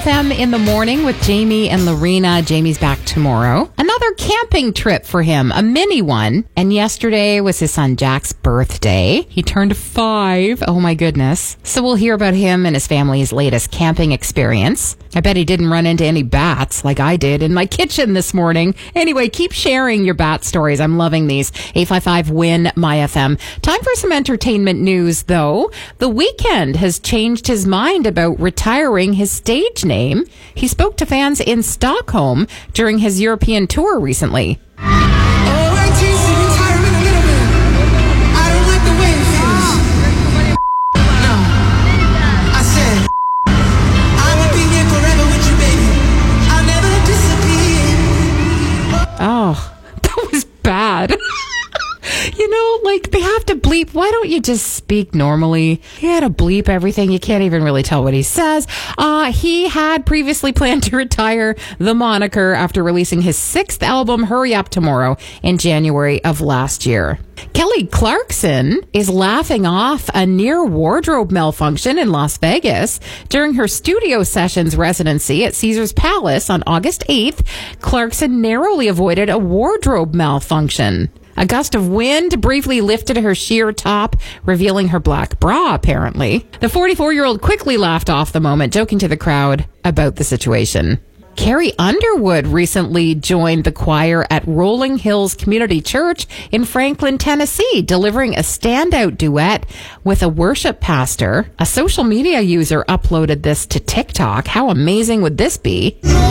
FM in the morning with Jamie and Lorena. Jamie's back tomorrow. Another camping trip for him, a mini one. And yesterday was his son Jack's birthday. He turned 5. Oh my goodness. So we'll hear about him and his family's latest camping experience. I bet he didn't run into any bats like I did in my kitchen this morning. Anyway, keep sharing your bat stories. I'm loving these. 855-WIN-MY-FM. Time for some entertainment news, though. The Weeknd has changed his mind about retiring his stage name. He spoke to fans in Stockholm during his European tour recently. Oh, that was bad. You know, like, they have to bleep. Why don't you just speak normally? He had to bleep everything. You can't even really tell what he says. He had previously planned to retire the moniker after releasing his 6th album, Hurry Up Tomorrow, in January of last year. Kelly Clarkson is laughing off a near wardrobe malfunction in Las Vegas during her studio sessions residency at Caesars Palace on August 8th. Clarkson narrowly avoided a wardrobe malfunction. A gust of wind briefly lifted her sheer top, revealing her black bra, apparently. The 44-year-old quickly laughed off the moment, joking to the crowd about the situation. Carrie Underwood recently joined the choir at Rolling Hills Community Church in Franklin, Tennessee, delivering a standout duet with a worship pastor. A social media user uploaded this to TikTok. How amazing would this be?